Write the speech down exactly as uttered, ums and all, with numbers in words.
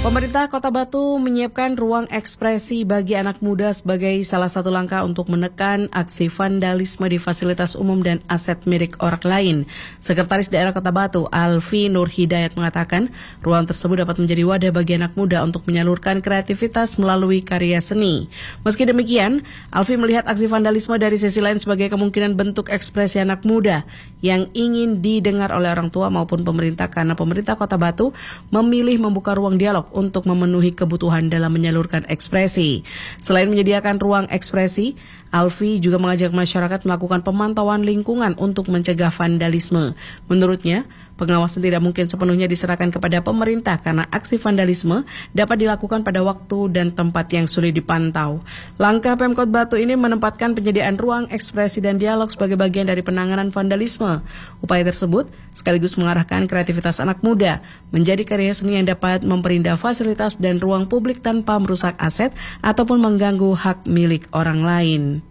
Pemerintah Kota Batu menyiapkan ruang ekspresi bagi anak muda sebagai salah satu langkah untuk menekan aksi vandalisme di fasilitas umum dan aset milik orang lain. Sekretaris Daerah Kota Batu, Alfi Nur Hidayat mengatakan, ruang tersebut dapat menjadi wadah bagi anak muda untuk menyalurkan kreativitas melalui karya seni. Meski demikian, Alfi melihat aksi vandalisme dari sisi lain sebagai kemungkinan bentuk ekspresi anak muda yang ingin didengar oleh orang tua maupun pemerintah, karena pemerintah Kota Batu memilih membuka ruang dialog untuk memenuhi kebutuhan dalam menyalurkan ekspresi. Selain menyediakan ruang ekspresi, Alfi juga mengajak masyarakat melakukan pemantauan lingkungan untuk mencegah vandalisme. Menurutnya, pengawasan tidak mungkin sepenuhnya diserahkan kepada pemerintah karena aksi vandalisme dapat dilakukan pada waktu dan tempat yang sulit dipantau. Langkah Pemkot Batu ini menempatkan penyediaan ruang ekspresi dan dialog sebagai bagian dari penanganan vandalisme. Upaya tersebut sekaligus mengarahkan kreativitas anak muda menjadi karya seni yang dapat memperindah fasilitas dan ruang publik tanpa merusak aset ataupun mengganggu hak milik orang lain.